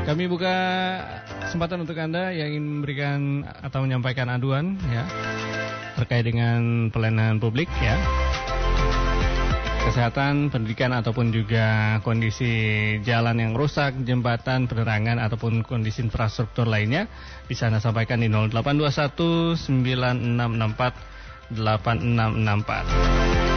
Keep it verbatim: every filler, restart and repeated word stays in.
Kami buka kesempatan untuk Anda yang ingin memberikan atau menyampaikan aduan ya terkait dengan pelayanan publik ya. Kesehatan, pendidikan ataupun juga kondisi jalan yang rusak, jembatan, penerangan ataupun kondisi infrastruktur lainnya bisa Anda sampaikan di nol delapan dua satu sembilan enam enam empat delapan enam enam empat.